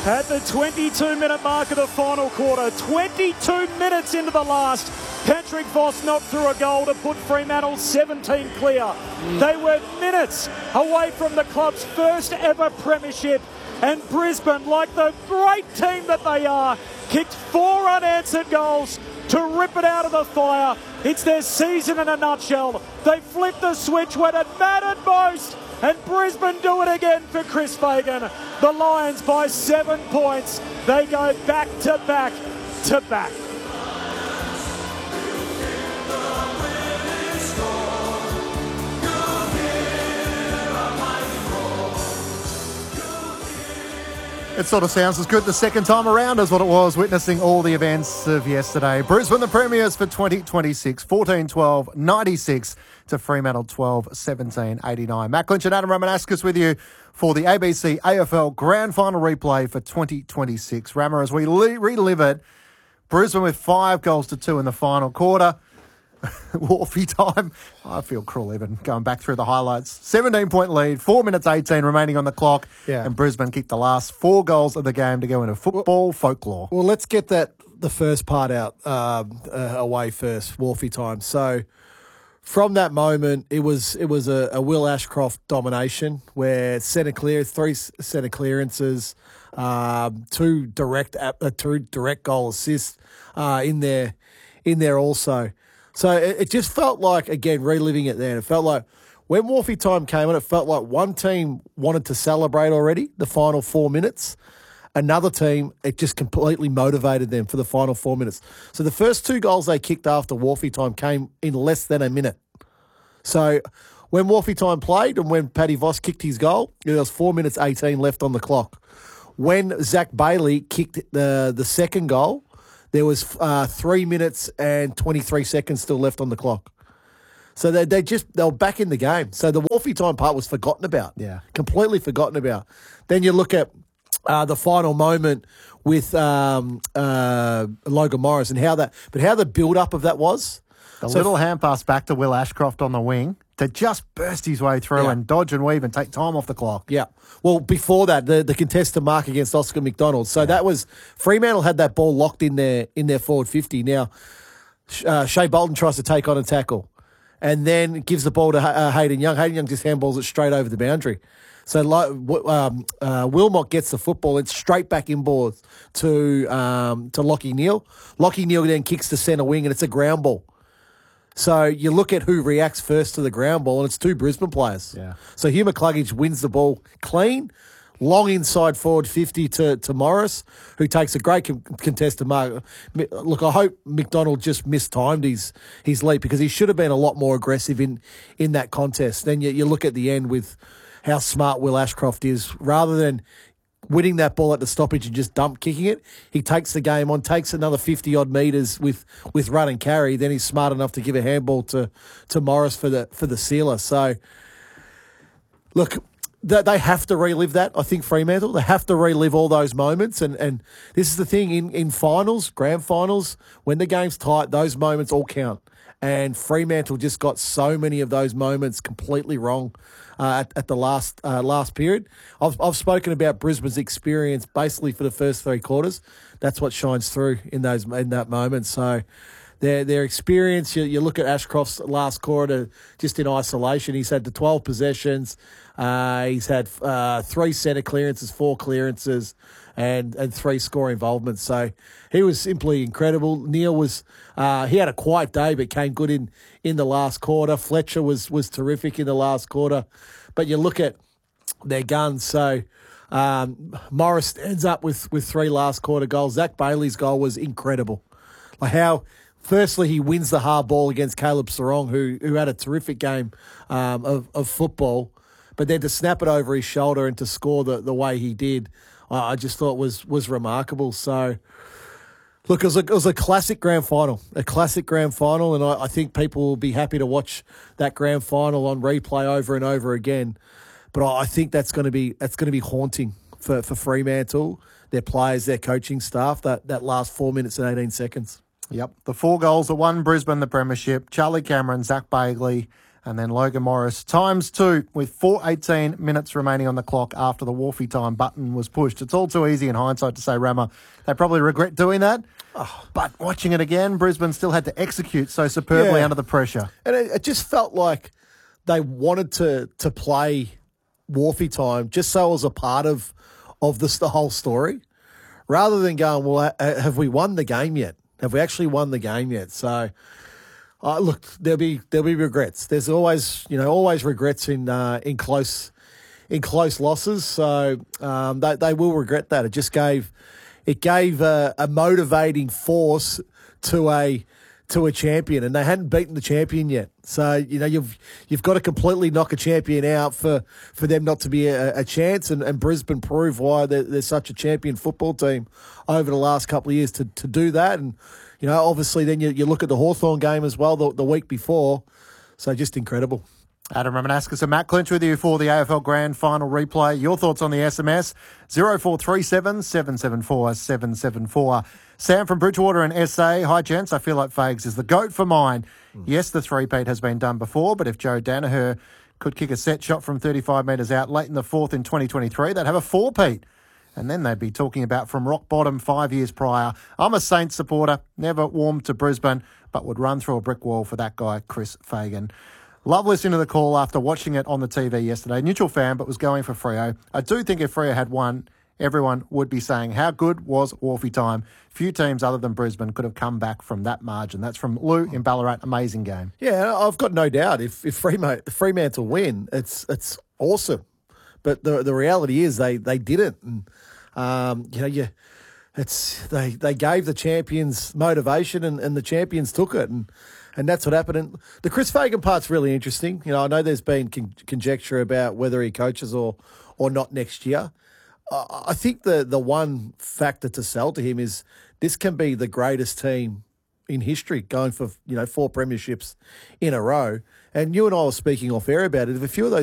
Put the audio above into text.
At the 22-minute mark of the final quarter, 22 minutes into the last, Patrick Voss knocked through a goal to put Fremantle 17 clear. They were minutes away from the club's first ever premiership, and Brisbane, like the great team that they are, kicked 4 unanswered goals to rip it out of the fire. It's their season in a nutshell. They flipped the switch when it mattered most, and Brisbane do it again for Chris Fagan. The Lions by 7 points. They go back to back to back. It sort of sounds as good the second time around as what it was, witnessing all the events of yesterday. Brisbane, the premiers for 2026, 14-12-96 to Fremantle 12-17-89. Matt Clinch and Adam Ramaskis with you for the ABC AFL Grand Final replay for 2026. Rama, as we relive it, Brisbane with 5-2 in the final quarter. Wharfie time. I feel cruel even going back through the highlights. 17-point lead, 4 minutes 18 remaining on the clock, and Brisbane kicked the last 4 goals of the game to go into football folklore. Well, let's get the first part out away first, Wharfie time. So from that moment, it was a Will Ashcroft domination where 3 centre clearances, 2 direct goal assists in there also. So it just felt like, again, reliving it there, it felt like when Wharfie time came on, it felt like one team wanted to celebrate already, the final 4 minutes. Another team, it just completely motivated them for the final 4 minutes. So the first 2 goals they kicked after Wharfie time came in less than a minute. So when Wharfie time played and when Paddy Voss kicked his goal, there was 4 minutes 18 left on the clock. When Zach Bailey kicked the second goal, there was 3 minutes and 23 seconds still left on the clock. So they were back in the game. So the Wharfie time part was forgotten about. Yeah. Completely forgotten about. Then you look at the final moment with Logan Morris and how the build-up of that was. The little hand pass back to Will Ashcroft on the wing to just burst his way through and dodge and weave and take time off the clock. Yeah. Well, before that, the contested mark against Oscar McDonald. So that was Fremantle had that ball locked in their forward 50. Now, Shea Bolton tries to take on a tackle and then gives the ball to Hayden Young. Hayden Young just handballs it straight over the boundary. So Wilmot gets the football. It's straight back inboard to Lachie Neale. Lachie Neale then kicks to centre wing and it's a ground ball. So you look at who reacts first to the ground ball, and it's 2 Brisbane players. Yeah. So Hugh McCluggage wins the ball clean, long inside forward 50 to Morris, who takes a great contested mark. Look, I hope McDonald just mistimed his leap because he should have been a lot more aggressive in that contest. Then you look at the end with how smart Will Ashcroft is. Rather than winning that ball at the stoppage and just dump kicking it, he takes the game on, takes another 50-odd metres with run and carry. Then he's smart enough to give a handball to Morris for the sealer. So, look, they have to relive that, I think, Fremantle. They have to relive all those moments. And this is the thing, in finals, grand finals, when the game's tight, those moments all count. And Fremantle just got so many of those moments completely wrong at the last period. I've spoken about Brisbane's experience basically for the first 3 quarters. That's what shines through in that moment. So their experience. You look at Ashcroft's last quarter just in isolation. He's had the 12 possessions. He's had 3 centre clearances, 4 clearances, and 3 score involvements. So he was simply incredible. Neale was he had a quiet day but came good in the last quarter. Fletcher was terrific in the last quarter. But you look at their guns. So Morris stands up with 3 last quarter goals. Zach Bailey's goal was incredible. Like how, firstly, he wins the hard ball against Caleb Sarong, who had a terrific game of football. But then to snap it over his shoulder and to score the way he did, I just thought was remarkable. So, look, it was a classic grand final, and I think people will be happy to watch that grand final on replay over and over again. But I think that's going to be haunting for Fremantle, their players, their coaching staff, that last 4 minutes and 18 seconds. Yep, the 4 goals that won Brisbane the premiership. Charlie Cameron, Zach Bailey, And then Logan Morris times 2 with 4:18 minutes remaining on the clock after the Wharfie time button was pushed. It's all too easy in hindsight to say, Rammer, they probably regret doing that. But watching it again, Brisbane still had to execute so superbly under the pressure. And it just felt like they wanted to play Wharfie time just so it was a part of the whole story, rather than going, well, have we won the game yet? Have we actually won the game yet? So, look, there'll be regrets. There's always regrets in close losses. So they will regret that. It just gave a motivating force to a champion, and they hadn't beaten the champion yet. So you've got to completely knock a champion out for them not to be a chance. And Brisbane proved why they're such a champion football team over the last couple of years to do that. And obviously then you look at the Hawthorn game as well the week before. So just incredible. Adam Romanascus and Matt Clinch with you for the AFL Grand Final replay. Your thoughts on the SMS, 0437 774 774. Sam from Bridgewater and SA. Hi, gents. I feel like Fags is the GOAT for mine. Yes, the three-peat has been done before, but if Joe Danaher could kick a set shot from 35 metres out late in the fourth in 2023, they'd have a four-peat. And then they'd be talking about from rock bottom 5 years prior. I'm a Saints supporter, never warmed to Brisbane, but would run through a brick wall for that guy, Chris Fagan. Love listening to the call after watching it on the TV yesterday. Neutral fan, but was going for Freo. I do think if Freo had won, everyone would be saying, how good was Wharfie time? Few teams other than Brisbane could have come back from that margin. That's from Lou in Ballarat. Amazing game. Yeah, I've got no doubt. If Fremantle win, it's awesome. But the reality is they didn't. And, they gave the champions motivation and the champions took it. And that's what happened. And the Chris Fagan part's really interesting. I know there's been conjecture about whether he coaches or not next year. I think the one factor to sell to him is this can be the greatest team in history, going for 4 premierships in a row. And you and I were speaking off air about it. If a few of those